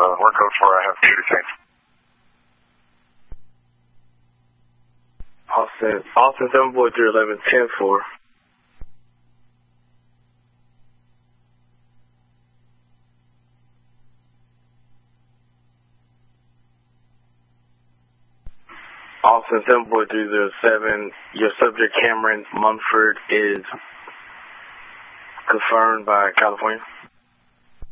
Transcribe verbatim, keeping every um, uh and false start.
uh, where code four, I have two detained. Austin, Austin seven four three eleven ten four. Austin seven four three zero seven, your subject Cameron Munford is confirmed by California.